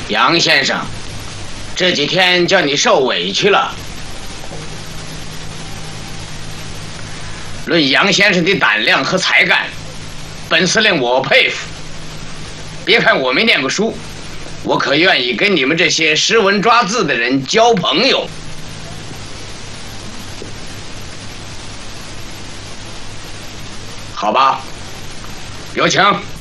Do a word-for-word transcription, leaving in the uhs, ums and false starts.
杨先生，这几天叫你受委屈了。论杨先生的胆量和才干，本司令我佩服。别看我没念过书，我可愿意跟你们这些识文抓字的人交朋友。好吧，有请。